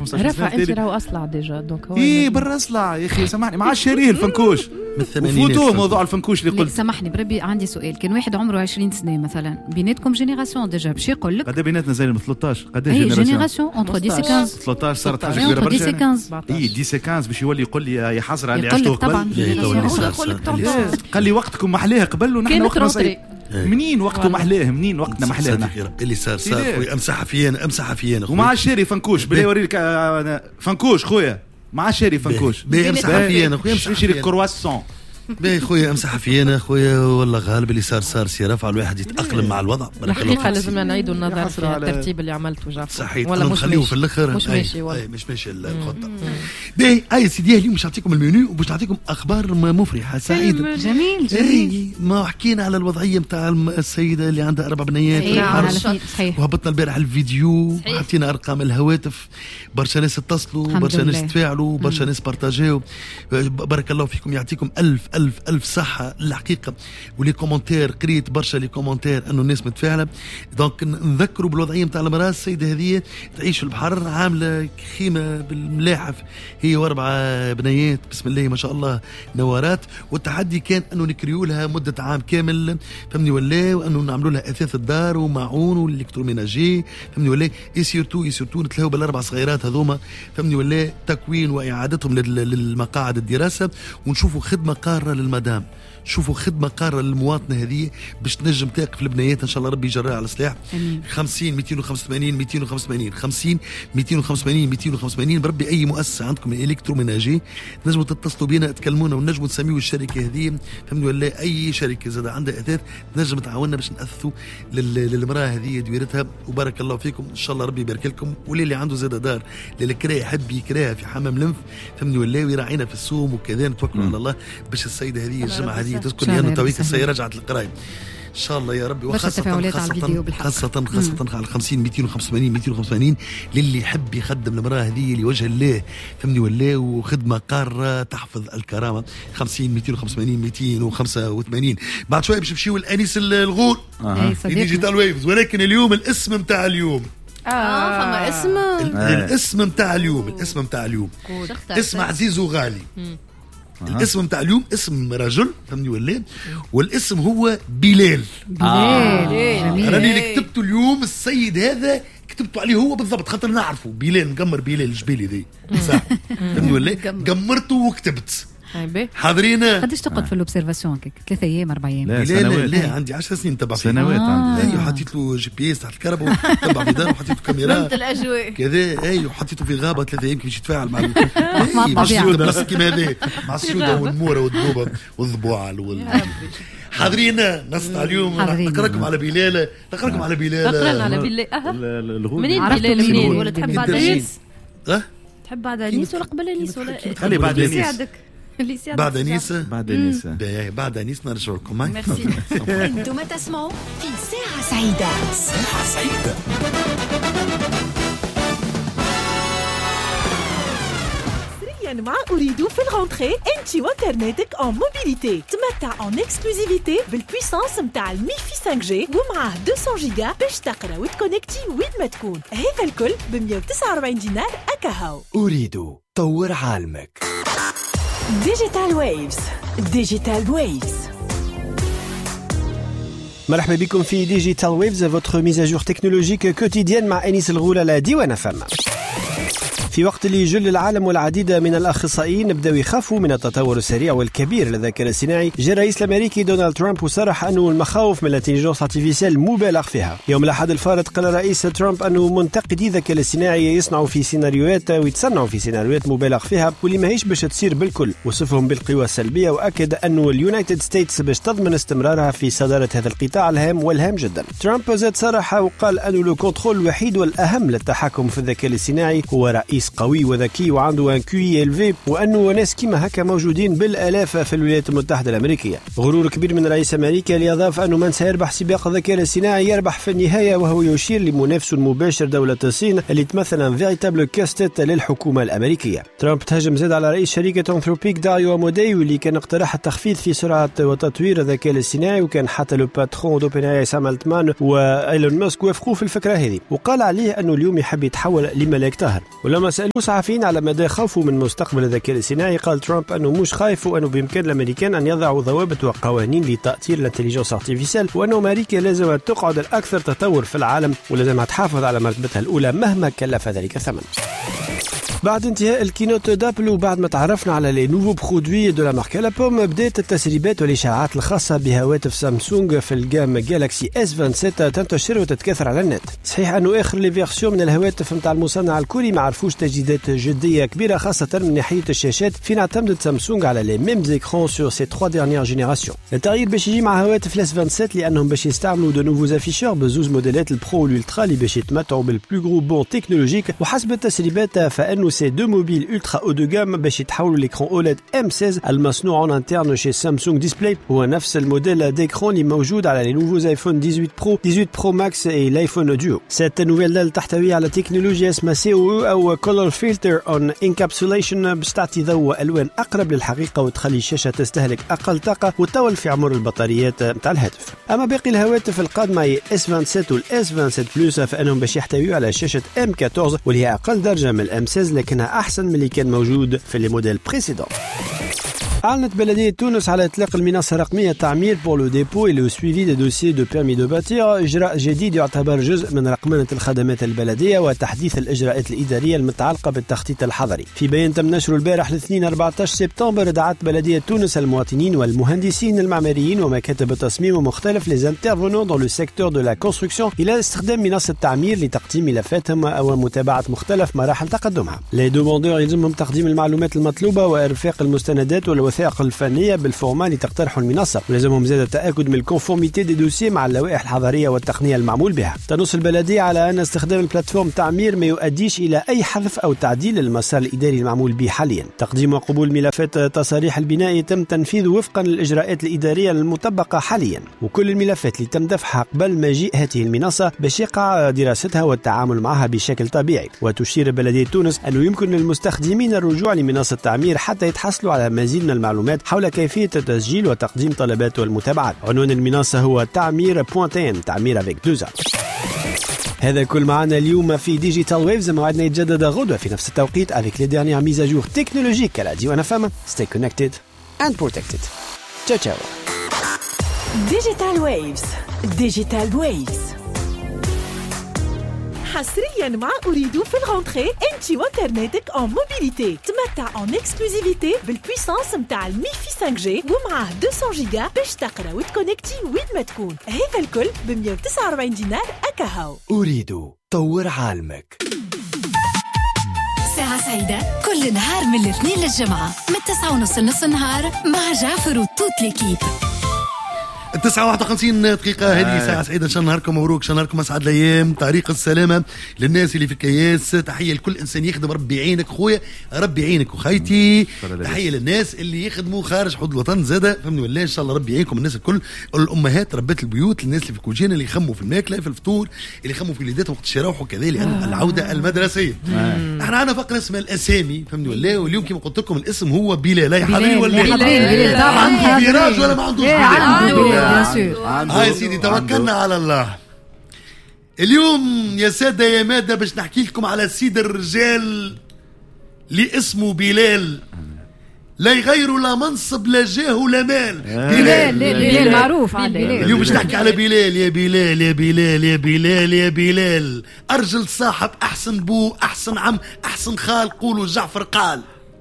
15 سنه رفع انت راهو اصلع ديجا دونك هو ايه برا اصلع يا اخي سامحني مع شريه الفنكوش من 80 فوتو موضوع الفنكوش اللي قلت. سامحني بربي عندي سؤال، كان واحد عمره 20 سنه مثلا بيناتكم جينيراسيون ديجا باش يقول لك قد بيناتنا زي 13 قد ايه جينيراسيون انتر 10 و 15 13 صارت حاجه كبيره برشا. 10 و 15 اي 10 و 15 باش يولي يقول لي يا حسره على اللي يقول عشتوه لك طبعا قبل. قال لي وقتكم محلاه قبل ونحن وقتنا منين وقته محلاه منين وقتنا محلاه اللي صار امسحها فينا ومع الشاري فنكوش بلا يوريك فنكوش خويا مع الشاري فنكوش امسحها فينا خويا نشري كرواسون باهي خويا امسحها فينا خويا والله غالب اللي صار سي رفع الواحد يتاقلم مع الوضع. الحقيقه لازم نعيدوا النظر في الترتيب اللي عملته جعفر صحيح ولا نخليه في الاخر مش ماشي والله مش ماشي الخطه. باهي سيدي اليوم باش نعطيكم المنيو وباش نعطيكم اخبار مفرحه سعيده جميل ما حكينا على الوضعيه نتاع السيده اللي عندها 4 بنيات صحيح وهبطنا البارح الفيديو وحطينا ارقام الهواتف برشا ناس اتصلوا برشا ناس تفاعلوا برشا ناس بارتاجيو بارك الله فيكم يعطيكم ألف صحة الحقيقة. ولي كومنتير قريت برشا لي كومنتير أنه الناس متفاعلة دونك نذكروا بالوضعية متاع المرأة. السيدة هذه تعيش في البحر عاملة خيمة بالملاحف هي و4 بنيات بسم الله ما شاء الله نوارات والتحدي كان أنه نكريو لها مدة عام كامل فهمني ولا وأنه نعملوا لها أثاث الدار ومعون والإلكتروميناجي فهمني ولا يسيرتو نتلاهوا بال4 صغيرات هذوما فهمني ولا تكوين وإعادتهم للمقاعد الدراسة ونشوفوا خدمة قارة للمدام شوفوا خدمة قارة للمواطنة هذه باش تنجم تقف البنيات إن شاء الله ربي يجرها على السلاح. 50 285 50 285 بربي أي مؤسسة عندكم إلكتروميناجي نجموا تتصلوا بينا تكلمونا ونجموا تسميوا الشركة هذه فهمني ولا أي شركة زاد عندها أثاث نجم تعاوننا باش نأثوا للمرأة هذه دويرتها. وبارك الله فيكم إن شاء الله ربي يبارك لكم. واللي عنده زاد دار للكراء يحب يكراها في حمام لنف فهمني ولا ويراعينا في السوم وكذا نتوكلوا على الله باش السيدة هذه الجمعة هذه تذكر لأنه تويك السيارة رجعت للقراية إن شاء الله يا ربي. وخاصة على 50 285 للي يحب يخدم المرأة هذه لوجه الله فهمني ولا وخدمة قارة تحفظ الكرامة. 50 285 بعد شوية باش نمشيو الأنيس الغول ديجيتال ويفز ولكن اليوم الاسم متاع اليوم فما اسم الاسم متاع اليوم اسم عزيز وغالي. الاسم متاع اليوم اسم رجل فهمني ولا والاسم هو بلال. راني كتبته اليوم السيد هذا كتبته عليه هو بالضبط خاطر نعرفه بلال مقمر بلال الجبيلي ذي صح فهمني ولا قمرته وكتبت حاضرين. قديش تقعد في الاوبسيرفاسيون 3 أيام 4 أيام؟ لا عندي 10 سنين تبع سنوات عندي حطيت له GPS تحت الكهرباء تبع في دار وحطيت له كاميرا الاجواء كذا وحطيته في غابه 3 أيام كيفاش يتفاعل مع الطبيعه بس كيما هذا مع السيوده والموره والدوبه والضبوع حاضرين نصنع اليوم نقراكم على بلال قرانا على بلال منين بلال منين ولا تحب بعد انيس تحب بعد انيس ولا قبل انيس ولا خلي بعد انيس بعد انيس بعد انيس نرجع لكم معي. انتم تسمعوا في ساعة سعيدة مع أريدو في الغونتري انتي وانترنتك en mobilité تمتع en exclusivité بالبويسانس متاع الميفي 5G ومعاه 200 جيجا باش تقرا وتكونكتي وين ما تكون. هذا الكل ب 149 دينار أكاهو. أريدو طور عالمك. ديجيتال ويفز مرحبا بكم في ديجيتال ويفز votre mise à jour technologique quotidienne مع أنيس الغول على ديوان فم. في وقت اللي يجل العالم والعديد من الأخصائيين بدأوا يخافوا من التطور السريع والكبير للذكاء الصناعي، جاء الرئيس الأمريكي دونالد ترامب وصرح أنه المخاوف من الانتليجنس ارتيفيسيال مبالغ فيها. يوم الأحد الفارط قال الرئيس ترامب أنه منتقدي الذكاء الصناعي يصنعوا في سيناريوهات ويتصنعوا في سيناريوهات مبالغ فيها واللي ماهيش باش تصير بالكل، وصفهم بالقوى السلبية وأكد أنه اليونايتد ستيتس باش تضمن استمرارها في صدارة هذا القطاع الهام والهام جدا. ترامب زاد صرح وقال أنه الكنترول الوحيد والأهم للتحكم في الذكاء الصناعي هو رئيس قوي وذكي وعنده ان كيو إلفي وانه ناس كيما هكا موجودين بالالاف في الولايات المتحده الامريكيه. غرور كبير من رئيس امريكا اللي اضاف انه من سيربح سباق الذكاء الصناعي يربح في النهايه، وهو يشير لمنافسه المباشر دوله الصين اللي تمثل ان فيريتابل كاستيت للحكومه الامريكيه. ترامب تهجم زاد على رئيس شركه انثروبيك داريو امودي واللي كان اقترح التخفيض في سرعه وتطوير الذكاء الصناعي، وكان حتى لو باترون دوبن اي سام التمان وايلون ماسك وافقوا في الفكره هذه، وقال عليه انه اليوم يحب يتحول لملاك طاهر. ولما سألوا صحفيين على مدى خوفه من مستقبل الذكاء الاصطناعي، قال ترامب أنه مش خايف وأنه بإمكان الأمريكان أن يضعوا ضوابط وقوانين لتأطير الانتليجنس ارتيفيسيال، وأنه أمريكا لازم تقعد الأكثر تطور في العالم ولازم تحافظ على مرتبتها الأولى مهما كلف ذلك ثمن. بعد انتهاء الكينوت دابل وبعد ما تعرفنا على لي نوفو برودوي دو لا مارك لا بوم، بدات التسريبات والاشاعات الخاصه بهواتف سامسونج في الجام جالكسي S27 تنتشر وتتكاثر على النت. صحيح انه اخر لي فيرسيون من الهواتف نتاع المصنع الكوري ما عرفوش تجديدات جديه كبيره، خاصه من ناحيه الشاشات فين اعتمدت سامسونج على لي ميم زيكرون سور سي 3 ديرنيير جينيراسيون. التغيير باش يجي مع هواتف الاس 27 لانهم باش يستعملوا دو نوفوز افيشور بزوز موديلات البرو والالترا اللي باش يتمتعوا بالبلو غرو بون تكنولوجيك، وحسب التسريبات فانه سي دو موبيل ultra haut de gamme باش يتحولوا l'écran OLED M16 المصنوع en interne chez Samsung Display، هو نفس الموديل d'écran اللي موجود على les nouveaux iPhone 18 Pro 18 Pro Max et l'iPhone Duo. Cette nouvelle dalle تحتوي على تكنولوجيا اسمها COE أو Color Filter on Encapsulation باش تعطي ضوء ألوان أقرب للحقيقة وتخلي الشاشة تستهلك أقل طاقة وتطول في عمر البطاريات نتاع الهاتف. أما باقي الهواتف القادمة هي S27 وال S27 Plus فإنهم باش يحتويوا على شاشة M14 واللي هي أقل درجة من M16 لكنها أحسن من اللي كان موجود في لي موديل بريسيدون. أعلنت بلدية تونس على إطلاق المنصة الرقمية تعمير pour le dépôt et le suivi des dossiers de permis de bâtir، إجراء جديد يعتبر جزء من رقمنة الخدمات البلدية وتحديث الإجراءات الإدارية المتعلقة بالتخطيط الحضري. في بيان تم نشره البارح الاثنين 14 سبتمبر، دعت بلدية تونس المواطنين والمهندسين المعماريين ومكاتب التصميم ومختلف les intervenants dans le secteur de la construction إلى استخدام منصة التعمير لتقديم ملفاتهم أو متابعة مختلف مراحل تقدمها. les demandeurs يلزمهم تقديم المعلومات المطلوبة وإرفاق المستندات والوثائق الفنية بالفورمات اللي تقترحه المنصة، ولازمهم زاد التأكد من الكونفورميتي دي دوسي مع اللوائح الحضرية والتقنية المعمول بها. تنص البلدية على أن استخدام البلاتفورم تعمير ما يؤديش إلى أي حذف أو تعديل للمسار الإداري المعمول به حاليا. تقديم وقبول ملفات تصاريح البناء يتم تنفيذه وفقا للإجراءات الإدارية المطبقة حاليا، وكل الملفات اللي تم دفعها قبل مجيء هذه المنصة باش يقع دراستها والتعامل معها بشكل طبيعي. وتشير بلدية تونس أنه يمكن للمستخدمين الرجوع لمنصة التعمير حتى يتحصلوا على مزيد من المعلومات حول كيفية التسجيل وتقديم طلبات والمتابعات. عنوان المنصة هو تعمير.n، تعمير avec 2 A. هذا كل معنا اليوم في ديجيتال ويفز، موعدنا يتجدد غدوة في نفس التوقيت avec les dernières mises à jour technologiques à la Diwan FM. Stay connected and protected. Ciao ciao. Digital Waves. Digital Waves. حصريا مع أريدو في الغونتري انتي وانترنتك en موبيليتي. تمتع en اكسكلوزيفيتي بالبويسانس متاع الميفي 5G ومعاه 200 جيجا باش تقرا وتكونكتي وين ما تكون. هذا الكل ب 149 دينار أكاهو. أريدو طور عالمك. ساعة سعيدة كل نهار من الاثنين للجمعة من 9:30 لنص النهار مع جعفر وتوت ليكيب. 59 دقيقة هذه ساعة سعيدة. شان نهاركم مبروك، شان نهاركم أسعد الأيام. طريق السلامة للناس اللي في الكياس، تحية لكل إنسان يخدم، ربي يعينك خويا، ربي يعينك وخيتي. تحية للناس اللي يخدموا خارج حدود الوطن زادة، فهمني ولا إن شاء الله ربي يعينكم الناس الكل، الأمهات ربات البيوت، الناس اللي في الكوجينة اللي يخموا في الماكلة في الفطور، اللي يخموا في وليداتهم وقت الشراوح وكذا لأن العودة المدرسية. احنا عندنا فقرة اسمها الأسامي، فهمني ولا، واليوم كما قلت لكم الاسم هو بلال. يا حبيبي ولا عنده فيراج ولا ما عندوش بلال؟ هاي سيدي توكلنا على الله. اليوم يا سادة يا مادة باش نحكي لكم على سيد الرجال اللي اسمه بلال، لا يغيروا لا منصب لا جاه ولا مال. بلال معروف. اليوم باش نحكي على بلال. يا بلال يا بلال يا بلال يا بلال، أرجل صاحب، أحسن بو، أحسن عم، أحسن خال، قولوا جعفر قال.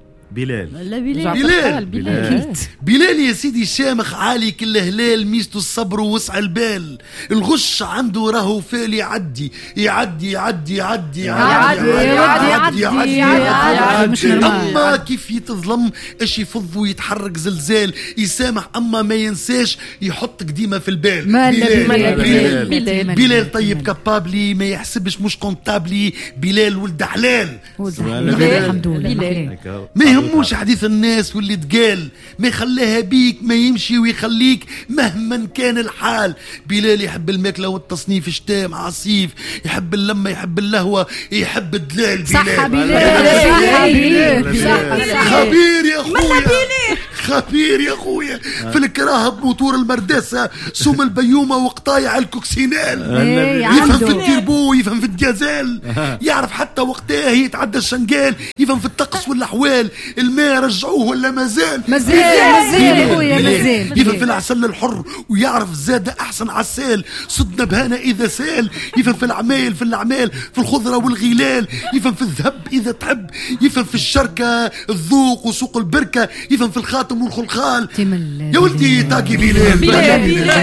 بلال يا سيدي شامخ عالي كل هلال، ميزته الصبر ووسع البال، الغش عنده راهو فال، يعدي يعدي يعدي يعدي يعدي يعدي. اما كيف يتظلم اش يفض ويتحرك زلزال، يسامح اما ما ينساش يحطك ديما في البال. بلال طيب كابابلي، ما يحسبش مش كونتابلي، بلال ولد حلال. الحمد لله. مش حديث الناس واللي تقال، ما يخليها بيك، ما يمشي ويخليك مهما كان الحال. بلال يحب الماكلة والتصنيف شتاء مع صيف، يحب اللمة، يحب اللهوة، يحب الدلال. بلال صح بلال. خبير يا خويا، خبير يا خويا في الكراهه بموتور المردسه سوم البيومه وقطايع الكوكسينال. يفهم في التيربو، يفهم في الديازل، يعرف حتى وقتها يتعدى الشنقال، يفهم في الطقس والاحوال، الماء رجعوه ولا مازال يا خويا مازال. يفهم في العسل الحر ويعرف زاد احسن عسال، صدنا بهانا اذا سال. يفهم في الاعمال في الخضره والغلال، يفهم في الذهب اذا تحب، يفهم في الشركه الذوق وسوق البركه، يفهم في الخاتم والخلخال. يا ولدي تاكي بلال يا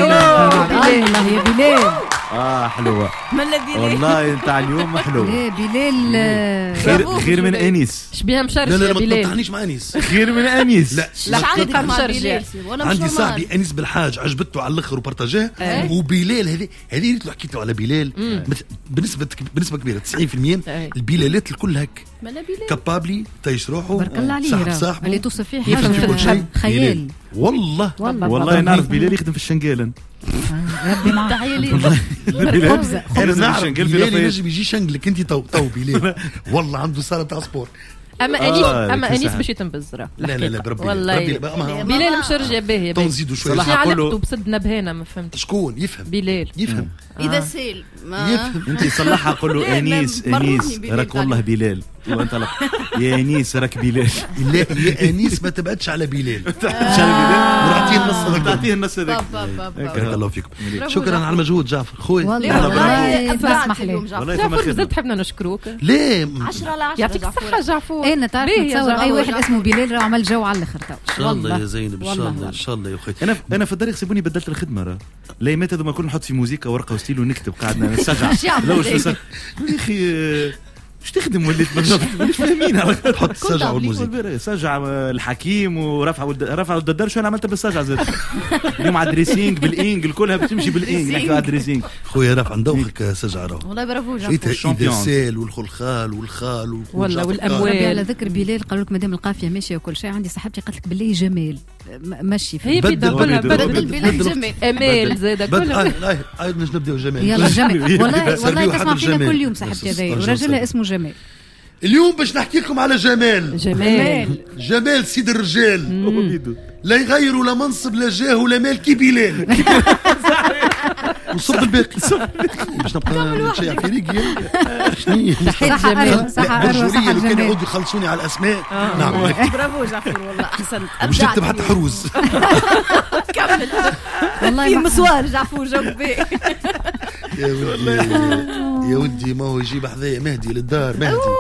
بلال. حلوه والله نتاع اليوم حلو. بلال خير من انيس. شبيها مشرش. لا ما تقطعنيش مع انيس. خير من انيس. لا عندك مشرش. عندي صاحبي انيس بالحاج عجبته على الاخر وبارتاجاه. وبلال هذه اللي حكيت له على بلال بنسبه كبيره 90% البلالات الكل هك كابابلي تعيش روحه بارك الله عليه. صاحبه اللي توصف فيه حاجه خيال. والله نعرف بلال يخدم في الشنقالن. ربي معك. خبزه انا نعرف بلال ينجم يجي شنقلك انت تو بلال والله عنده صاله تاع سبور. اما انيس باش يتنبزره. لا بربي والله بلال مشرجه باهي تنزيدوا شويه صراحه علاقته بسدنا بهنا ما فهمت شكون يفهم بلال يفهم اذا سيل يفهم. انت صلحها قول له انيس راك والله بلال وانت لا يا انيس راك بلال. لا يا انيس ما تبعدش على بلال. ونعطيه النص هذاك. تعطيه النص هذاك. بارك الله فيكم. شكرا على المجهود جعفر خويا. والله اسمح لي. جعفر زدت حبنا نشكروك. ليه 10 على 10 يعطيك الصحه جعفر. انا تعرف نتصور اي واحد اسمه بلال راه عمل جو على الاخر تو. ان شاء الله يا زينب ان شاء الله يا اخي. انا في الدار يحسبوني بدلت الخدمه. لا مات هذو ما كنا نحط في موسيقى ورقه وستيل ونكتب قاعدنا نسجع. لا واش يا اخي مش تخدم وليت مش فاهمين. تحط السجع والموسيقى سجع الحكيم ورفع الددار. شو انا عملت بالسجع زاد اليوم على دريسينج بالانج كلها بتمشي بالانج. نحكي على دريسينج خويا رفع ندوخك سجع راه والله برافو جعفر. اذا سال والخلخال والخال ولا والاموال. على ذكر بلال قالوا لك مادام القافيه ماشيه وكل شيء. عندي صاحبتي قالت لك بالله جمال ماشي هي بدل جمال امال زاده كلها. هاي باش نبداو جمال. يلا جمال والله تسمع فينا كل يوم صاحبتي هذه وراجلها اسمه جمال. اليوم باش نحكي لكم على جمال سيد الرجال. لا يغير ولا منصب لا جاه ولا مال كي بلال. وصب الباقي باش نبقى نتشيع في ريقي. شنو صح الرجوليه اللي كانوا يعودوا يخلصوني على الاسماء. نعم برافو جعفر والله احسنت. مش نكتب حتى حروز. كمل والله في مسوار جعفر جنبي. يا ودي ما هو يجيب حذايا مهدي للدار.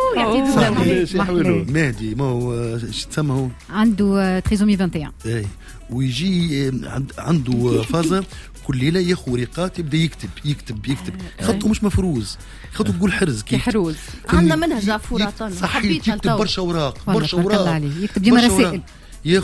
مهدي ما هو ايش تسمى هو عنده تريزومي 21 اي ويجي عنده فازة كل ليله ياخذ ورقات يبدا يكتب خطه مش مفروز خطه تقول حرز كي حروز. عندنا منها جعفر عطانا حبيت يكتب برشا اوراق يكتب ديما رسائل. يا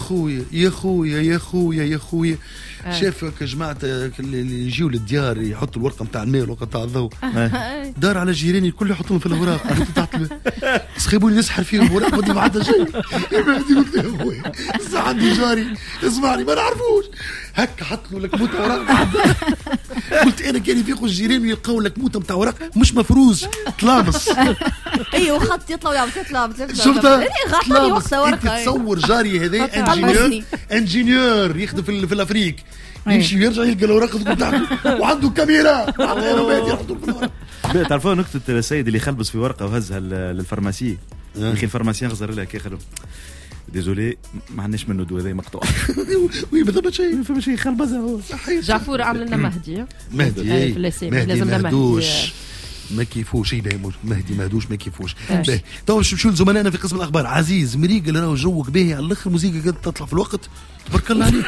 خويا شافك جماعة اللي يجيوا للديار يحطوا الورقة نتاع الماء والورقة نتاع الضوء. دار على جيراني الكل يحطهم في الأوراق. سخيبوني نسحر فيهم الأوراق ودي ما عندها شيء. قلت له خويا لسه عندي جاري اسمعني ما نعرفوش هكا حط له لكموت أوراق. قلت أنا كان يفيقوا الجيران يلقاو لكموت نتاع أوراق مش مفروز تلامس. ايوه خط يطلع شفتها غطاني وقتها ورقة. تصور جاري هذا انجينيور يخدم في الأفريق يمشي ويرجع يلقى الأوراق بتاعته وعنده كاميرا. تعرفوا نكتة السيد اللي خلبس في ورقة وهزها للفارماسي. يا أخي الفارماسيان غزر لها كي خلو ديزولي ما عندناش منه دواء مقطوع. وي ما شيء فما شيء خلبزها هو. جعفر عمل لنا مهدي لازم مهدوش ما كيفوش مهدي مهدوش ما كيفوش. تو شو زملائنا في قسم الاخبار عزيز مريقل راهو جوك باهي على الاخر موسيقى قد تطلع في الوقت تبارك الله عليك.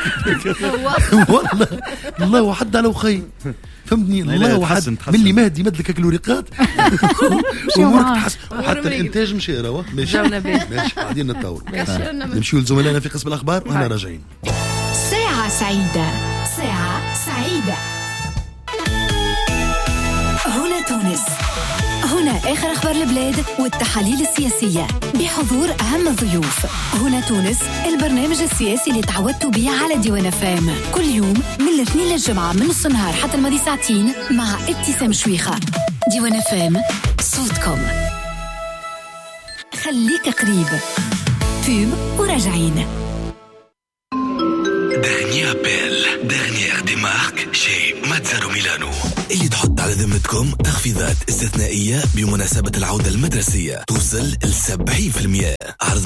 والله وحد على وخي فهمتني الله وحد ملي مهدي مدلك هكا الورقات وامورك تحسن وحتى الانتاج مشى راهو ماشي قاعدين نتطور. نمشيو لزملائنا في قسم الاخبار وهنا راجعين. ساعة سعيدة هنا تونس. هنا آخر أخبار البلاد والتحاليل السياسية بحضور أهم الضيوف. هنا تونس البرنامج السياسي اللي تعودتوا به على ديوان فام كل يوم من الاثنين للجمعة من نص النهار حتى الماضي ساعتين مع ابتسام شويخة. ديوان فام صوتكم خليك قريب. فيلم وراجعين. Dernier appel, dernière démarque chez Mazzaro Milano اللي تحط على ذمتكم تخفيضات استثنائية بمناسبة العودة المدرسية توصل ل 70%. عرض